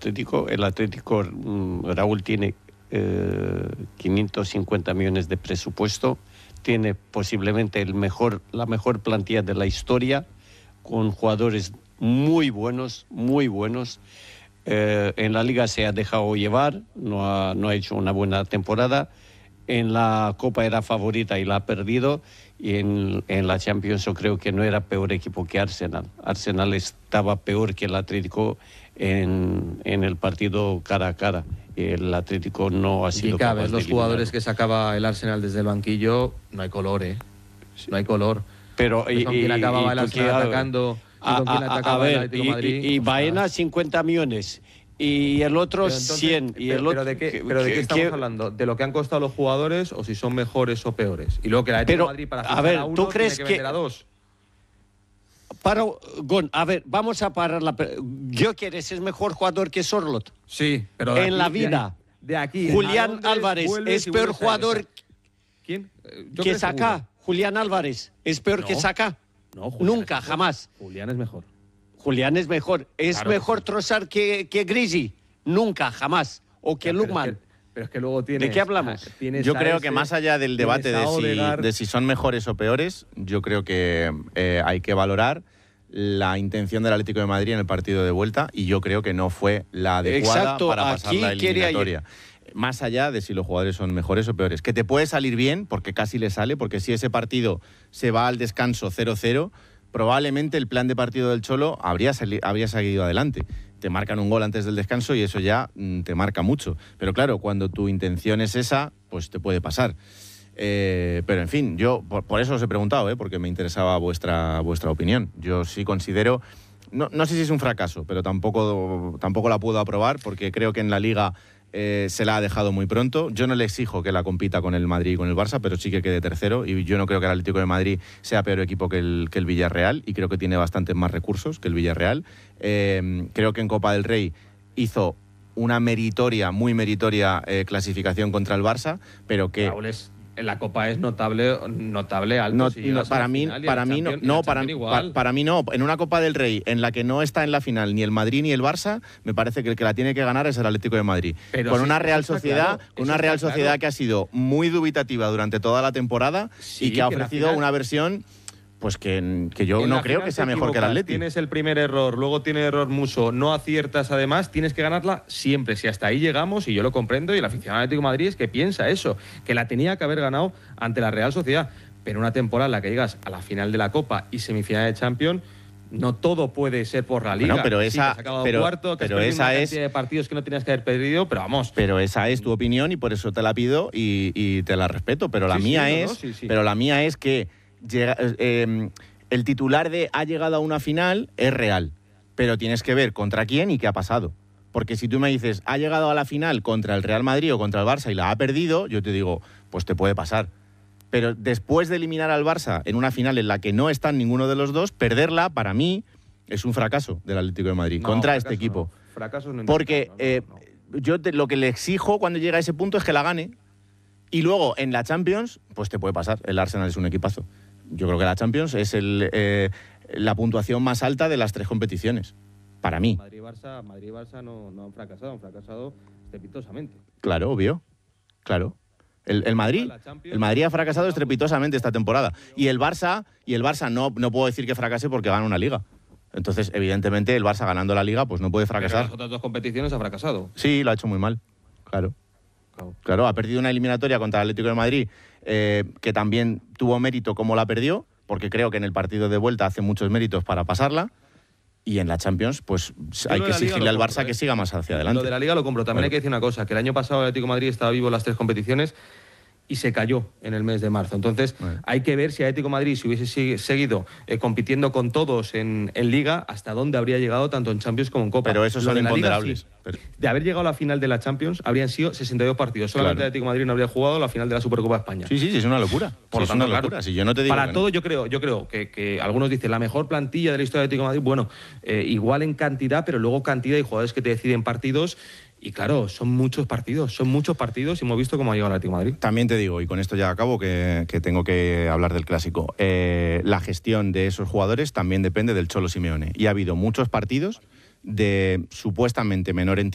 Atlético. El Atlético, Raúl, tiene 550 millones de presupuesto, tiene posiblemente la mejor plantilla de la historia, con jugadores muy buenos, muy buenos. En la Liga se ha dejado llevar, no ha hecho una buena temporada. En la Copa era favorita y la ha perdido, y en la Champions yo creo que no era peor equipo que Arsenal. Arsenal estaba peor que el Atlético en el partido cara a cara. El Atlético no ha sido capaz de los eliminarlo. jugadores que sacaba el Arsenal desde el banquillo, no hay color, Sí. No hay color. Pero con quién acababa el Arsenal atacando y con quién atacaba el Atlético de Madrid. Y Baena 50 millones. Y el otro 100. ¿Pero de qué estamos hablando? ¿De lo que han costado los jugadores o si son mejores o peores? Y luego que el Atlético de Madrid para fichar a uno ¿tú crees tiene que vender a dos. A ver, vamos a parar la... ¿Gyökeres es mejor jugador que Sorloth? Sí, pero en la vida. De aquí. Julián Álvarez es peor jugador... ¿Quién? Que Saka. Julián Álvarez es peor que Saka. No, nunca, jamás. Julián es mejor. Julián es mejor. ¿Es claro mejor Trossard que Grisi? Nunca, jamás. O que Lukman. Pero es que luego tienes... ¿De qué hablamos? Yo creo que más allá del debate de si son mejores o peores, yo creo que hay que valorar la intención del Atlético de Madrid en el partido de vuelta, y yo creo que no fue la adecuada para pasar la eliminatoria. Más allá de si los jugadores son mejores o peores. Que te puede salir bien, porque casi le sale, porque si ese partido se va al descanso 0-0, probablemente el plan de partido del Cholo habría seguido adelante. Te marcan un gol antes del descanso y eso ya te marca mucho. Pero claro, cuando tu intención es esa, pues te puede pasar. Pero en fin, yo por eso os he preguntado, porque me interesaba vuestra opinión. Yo sí considero, no sé si es un fracaso, pero tampoco la puedo aprobar, porque creo que en la Liga se la ha dejado muy pronto. Yo no le exijo que la compita con el Madrid y con el Barça, pero sí que quede tercero, y yo no creo que el Atlético de Madrid sea peor equipo que el Villarreal, y creo que tiene bastantes más recursos que el Villarreal. Creo que en Copa del Rey hizo una muy meritoria clasificación contra el Barça, pero que... Raúl, en la Copa es notable alto. Para mí no. En una Copa del Rey en la que no está en la final ni el Madrid ni el Barça, me parece que el que la tiene que ganar es el Atlético de Madrid. Pero con sí, una Real Sociedad, claro. Que ha sido muy dubitativa durante toda la temporada, y que ha ofrecido una versión pues que yo no creo que sea mejor que el Atlético. Tienes el primer error, luego tiene error Muso, no aciertas, además tienes que ganarla siempre. Si hasta ahí llegamos, y yo lo comprendo, y el aficionado del Atlético de Madrid es que piensa eso, que la tenía que haber ganado ante la Real Sociedad. Pero una temporada en la que llegas a la final de la Copa y semifinal de Champions, no todo puede ser por la Liga. Bueno, pero esa, sí, que has acabado cuarto, que has perdido una cantidad de partidos que no tenías que haber perdido, pero vamos. Pero esa es tu opinión y por eso te la pido y te la respeto. Pero la mía es que el titular de ha llegado a una final es real, pero tienes que ver contra quién y qué ha pasado. Porque si tú me dices ha llegado a la final contra el Real Madrid o contra el Barça y la ha perdido, yo te digo, pues te puede pasar. Pero después de eliminar al Barça en una final en la que no está ninguno de los dos, perderla para mí es un fracaso del Atlético de Madrid contra este equipo. No. Fracaso no. Porque yo lo que le exijo cuando llega a ese punto es que la gane. Y luego en la Champions, pues te puede pasar. El Arsenal es un equipazo. Yo creo que la Champions es la puntuación más alta de las tres competiciones, para mí. Madrid y Barça no han fracasado estrepitosamente. Claro, obvio. Claro. El Madrid ha fracasado estrepitosamente esta temporada. Y el Barça no puedo decir que fracase porque gana una liga. Entonces, evidentemente, el Barça ganando la liga pues no puede fracasar. Pero en las otras dos competiciones ha fracasado. Sí, lo ha hecho muy mal. Claro, ha perdido una eliminatoria contra el Atlético de Madrid, que también tuvo mérito como la perdió, porque creo que en el partido de vuelta hace muchos méritos para pasarla. Y en la Champions, pues hay que exigirle al Barça que siga más hacia adelante. Lo de la Liga lo compro. También hay que decir una cosa, que el año pasado el Atlético de Madrid estaba vivo en las tres competiciones y se cayó en el mes de marzo. Entonces, hay que ver si Atlético de Madrid, si hubiese seguido compitiendo con todos en Liga, hasta dónde habría llegado tanto en Champions como en Copa. Pero esos son imponderables. Liga, sí. De haber llegado a la final de la Champions, habrían sido 62 partidos. Solamente el Atlético de Madrid no habría jugado la final de la Supercopa de España. Sí, es una locura. Por lo tanto, claro, si yo no te digo para todo, yo creo que algunos dicen la mejor plantilla de la historia del Atlético de Madrid. Bueno, igual en cantidad, pero luego cantidad y jugadores que te deciden partidos. Y claro, son muchos partidos y hemos visto cómo ha llegado el Atlético de Madrid. También te digo, y con esto ya acabo, que tengo que hablar del clásico. La gestión de esos jugadores también depende del Cholo Simeone. Y ha habido muchos partidos de supuestamente menor entidad